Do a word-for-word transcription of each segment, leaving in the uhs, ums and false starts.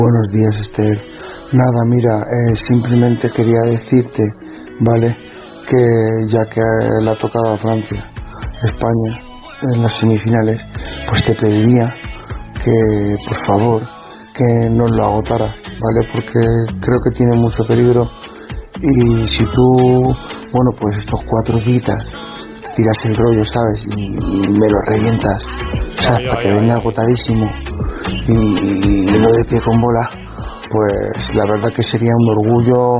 Buenos días, Esther. Nada, mira, eh, simplemente quería decirte, ¿vale? Que ya que le ha tocado a Francia, España, en las semifinales, pues te pediría que, por favor, que no lo agotara, ¿vale? Porque creo que tiene mucho peligro y si tú, bueno, pues estos cuatro días tiras el rollo, ¿sabes? Y, y me lo revientas, ¿sabes? Para que venga agotadísimo y, y lo de pie con bola, pues la verdad que sería un orgullo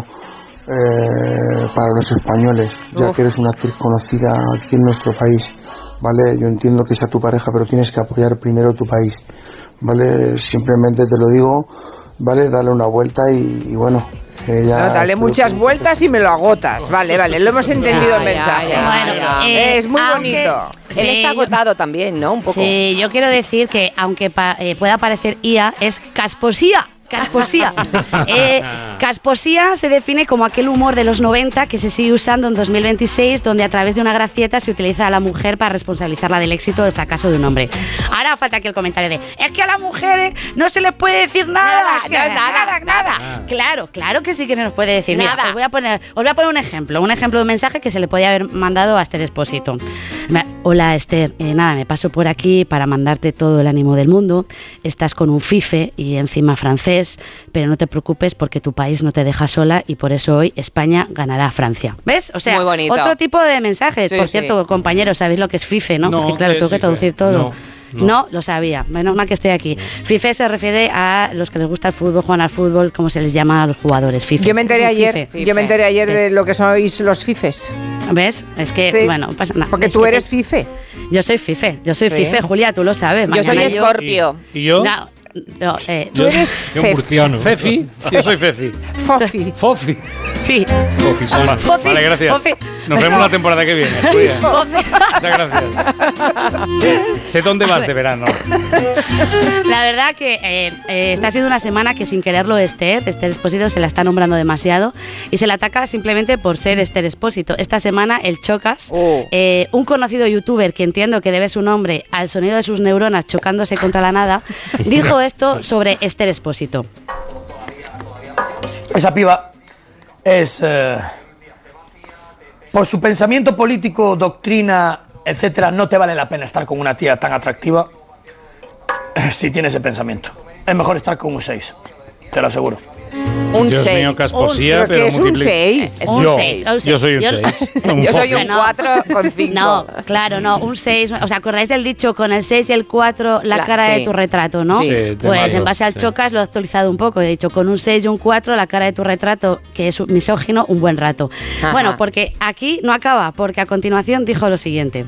eh, para los españoles, ya Uf. que eres una actriz conocida aquí en nuestro país, ¿vale? Yo entiendo que sea tu pareja, pero tienes que apoyar primero tu país, ¿vale? Simplemente te lo digo, ¿vale? Dale una vuelta y, y bueno... No, dale muchas vueltas y me lo agotas. Vale, vale, lo hemos entendido ya, el mensaje. Ya, ya, bueno, ya. Eh, es muy aunque, bonito. Sí, Él está agotado también, ¿no? Un poco. Sí, yo quiero decir que aunque pa, eh, pueda parecer I A, es casposía. Casposía. Eh, casposía se define como aquel humor de los noventa que se sigue usando en dos mil veintiséis, donde a través de una gracieta se utiliza a la mujer para responsabilizarla del éxito o del fracaso de un hombre. Ahora falta aquí el comentario de es que a las mujeres no se les puede decir nada. Nada, nada, nada, nada, nada. nada. Claro, claro que sí que se nos puede decir. Mira, os voy a poner, os voy a poner un ejemplo, un ejemplo de un mensaje que se le podía haber mandado a Esther Expósito. Hola Esther, eh, nada, me paso por aquí para mandarte todo el ánimo del mundo. Estás con un fife y encima francés, pero no te preocupes porque tu país no te deja sola y por eso hoy España ganará a Francia. ¿Ves? O sea, otro tipo de mensajes. Sí, por cierto, sí. Compañeros, ¿sabéis lo que es fife, no? no pues que claro, tengo que traducir todo. No. No. no, lo sabía. Menos mal que estoy aquí. No. FIFA se refiere a los que les gusta el fútbol, juegan al fútbol, como se les llama a los jugadores. FIFA. Yo me enteré ayer, FIFA. yo me enteré ayer de lo que sois los fifes. ¿Ves? Es que, sí. bueno, no pasa nada. Porque es tú que eres te... fife. Yo soy fife, yo soy sí. fife, Julia, tú lo sabes. Yo soy Escorpio. ¿Y, ¿Y yo? No. No, eh, tú eres yo murciano. Fefi. Yo soy Fefi. Fofi. Fofi. Sí. Fofi, Soma. Fofi. Vale, gracias. Fofi. Nos vemos la temporada que viene. Muchas gracias. Sé dónde vas de verano. La verdad que eh, eh, esta ha sido una semana que sin quererlo Esther, Esther Expósito se la está nombrando demasiado y se la ataca simplemente por ser Esther Expósito. Esta semana el Chocas, oh. eh, un conocido youtuber que entiendo que debe su nombre al sonido de sus neuronas chocándose contra la nada, dijo esto sobre Esther Expósito. Esa piba es, eh, por su pensamiento político, doctrina, etcétera, no te vale la pena estar con una tía tan atractiva eh, si tiene ese pensamiento. Es mejor estar con un seis, te lo aseguro. Un Dios seis. mío, casposía, un, pero es un seis. Es un yo, seis. Yo soy un seis. Yo soy un cuatro con cinco. No, claro, no, un seis. ¿Os acordáis del dicho con el seis y el cuatro la, la cara sí. de tu retrato, no? Sí, pues mato, en base al sí. Chocas lo he actualizado un poco. He dicho con un seis y un cuatro la cara de tu retrato, que es misógino, un buen rato. Ajá. Bueno, porque aquí no acaba, porque a continuación dijo lo siguiente.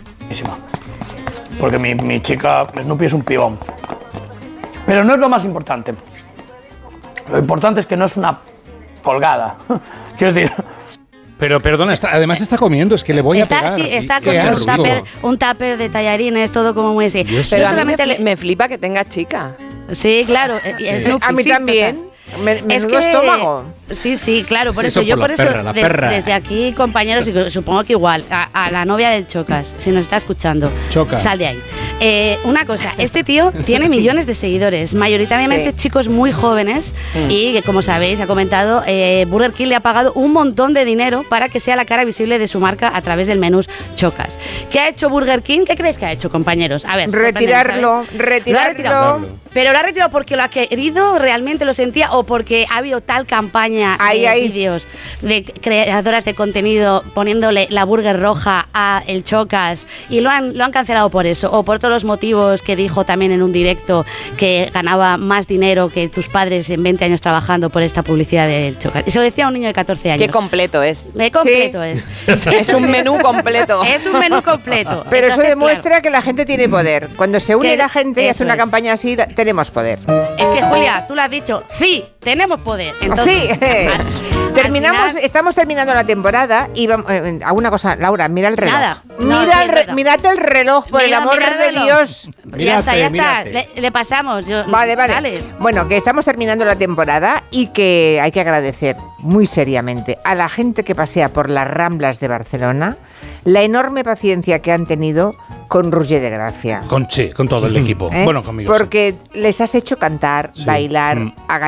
Porque mi, mi chica Snoopy es un pibón. Pero no es lo más importante. Lo importante es que no es una colgada. Quiero decir... Pero perdona, está, además está comiendo, es que le voy está, a pegar. Sí, está con un tupper, un tupper de tallarines, todo como muy así. Pero Pero a mí me, le... me flipa que tenga chica. Sí, claro. Sí. Snoopy, a mí sí, también. Me, es que estómago. Sí, sí, claro, por sí, eso, eso yo por por eso perra, des, desde aquí, compañeros, y supongo que igual a, a la novia del Chocas, si nos está escuchando, Choca. Sal de ahí. Eh, una cosa, este tío tiene millones de seguidores, mayoritariamente sí. chicos muy jóvenes mm. y que, como sabéis, ha comentado, eh, Burger King le ha pagado un montón de dinero para que sea la cara visible de su marca a través del menú Chocas. ¿Qué ha hecho Burger King? ¿Qué creéis que ha hecho, compañeros? A ver, retirarlo, retirarlo. Lo ha retirado. Pero lo ha retirado porque lo ha querido, realmente lo sentía, o porque ha habido tal campaña ahí, de ahí. vídeos de creadoras de contenido poniéndole la burger roja a el Chocas y lo han, lo han cancelado por eso, o por todos los motivos que dijo también en un directo que ganaba más dinero que tus padres en veinte años trabajando por esta publicidad del Chocas. Y se lo decía a un niño de catorce años. Qué completo es. Qué completo sí. es. Es un menú completo. Es un menú completo. Pero Entonces, eso demuestra claro, que la gente tiene poder. Cuando se une la gente y hace una es. campaña así, tenemos poder. Es que, Julia, tú lo has dicho, sí, tenemos poder. Entonces, sí. al, Terminamos, al final, estamos terminando la temporada y vamos, eh, alguna cosa, Laura, mira el reloj. Nada. Mira No, el re, mirate el reloj, por mira, el amor mira el de reloj. Dios. Mírate, ya está, ya mírate. está. Le, le pasamos. Yo, Vale, vale, vale. Bueno, que estamos terminando la temporada y que hay que agradecer muy seriamente a la gente que pasea por las Ramblas de Barcelona la enorme paciencia que han tenido con Roger de Gracia. Con, sí, con todo el equipo. ¿Eh? Bueno, conmigo. Porque sí. les has hecho cantar, Sí. bailar, mm. a